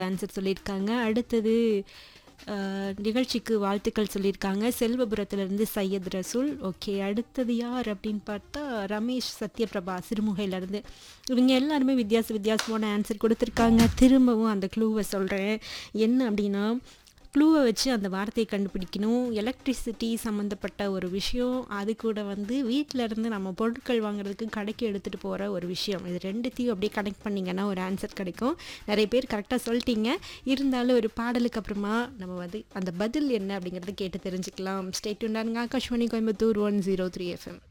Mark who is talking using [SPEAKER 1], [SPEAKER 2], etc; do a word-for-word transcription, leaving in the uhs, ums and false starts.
[SPEAKER 1] Answer சொல்லியிருக்காங்க. அடுத்தது அ நிகழ்ச்சிக்கு வாழ்த்துக்கள் சொல்லியிருக்காங்க. செல்வபுரத்திலிருந்து சையத் ரசூல். ஓகே. அடுத்தது யார் அப்படின்னு பார்த்தா, ரமேஷ் சத்யபிரபா சிறுமுகையிலேருந்து. இவங்க எல்லாருமே வித்தியாச வித்தியாசமான ஆன்சர் கொடுத்துருக்காங்க. திரும்பவும் அந்த க்ளூவை சொல்கிறேன். என்ன அப்படின்னா, க்ளூவை வச்சு அந்த வார்த்தையை கண்டுபிடிக்கணும். எலக்ட்ரிசிட்டி சம்மந்தப்பட்ட ஒரு விஷயம். அது கூட வந்து வீட்டில் இருந்து நம்ம பொருட்கள் வாங்குறதுக்கு கடைக்கு எடுத்துகிட்டு போகிற ஒரு விஷயம். இது ரெண்டுத்தையும் அப்படியே கனெக்ட் பண்ணிங்கன்னா ஒரு ஆன்சர் கிடைக்கும். நிறைய பேர் கரெக்டாக சொல்லிட்டீங்க. இருந்தாலும் ஒரு பாடலுக்கு அப்புறமா நம்ம வந்து அந்த பதில் என்ன அப்படிங்கிறத கேட்டு தெரிஞ்சுக்கலாம். Stay tuned. Akashvani Coimbatore one zero three FM.